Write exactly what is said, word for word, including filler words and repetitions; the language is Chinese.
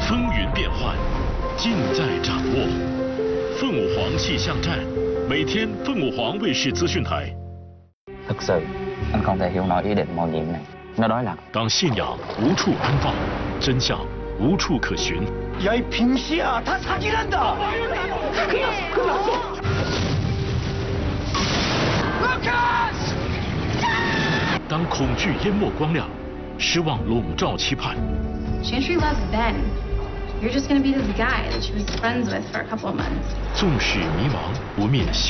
风云变幻，尽在掌握。凤舞凰气象站，每天凤舞凰卫视资讯台。 Thực sự, anh không thể hiểu nổi ý định mạo nhiệm này. Nó đó là 当信仰无处安放，真相无处可寻。 야, 이 빙시야, 다 사기란다! 그냥, 그냥 쏘! 루카스! 当恐惧淹没光亮，失望笼罩期盼。 Chantry loves Ben. You're just gonna be this guy that she was friends with for a couple of months. 纵使迷茫，不灭